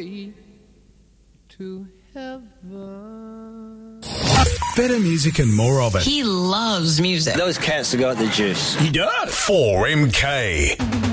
way to heaven. Better music and more of it. He loves music. Those cats have got the juice. He does. 4MK.